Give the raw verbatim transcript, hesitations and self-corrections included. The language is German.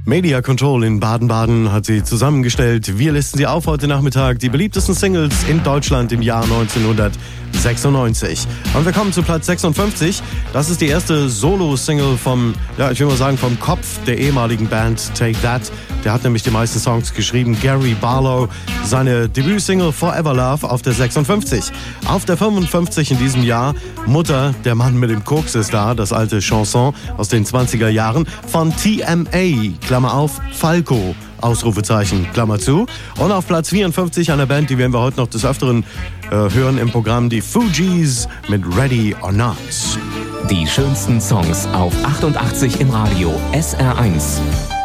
Media Control in Baden-Baden hat sie zusammengestellt. Wir listen sie auf heute Nachmittag. Die beliebtesten Singles in Deutschland im Jahr neunzehnhundertsechsundneunzig. Und wir kommen zu Platz sechsundfünfzig. Das ist die erste Solo-Single vom, ja, ich will mal sagen, vom Kopf der ehemaligen Band Take That. Der hat nämlich die meisten Songs geschrieben. Gary Barlow, seine Debütsingle Forever Love auf der sechsundfünfzig. Auf der fünfundfünfzig in diesem Jahr Mutter, der Mann mit dem Koks ist da, das alte Chanson aus den zwanziger Jahren von T M A, Klammer auf, Falco, Ausrufezeichen, Klammer zu. Und auf Platz vierundfünfzig eine Band, die werden wir heute noch des Öfteren äh, hören im Programm, die Fugees mit Ready or Not. Die schönsten Songs auf achtundachtzig im Radio S R eins.